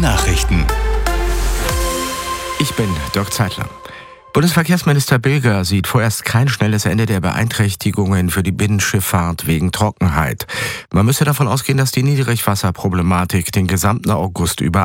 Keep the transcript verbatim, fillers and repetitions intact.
Nachrichten. Ich bin Dirk Zeitler. Bundesverkehrsminister Bilger sieht vorerst kein schnelles Ende der Beeinträchtigungen für die Binnenschifffahrt wegen Trockenheit. Man müsse davon ausgehen, dass die Niedrigwasserproblematik den gesamten August über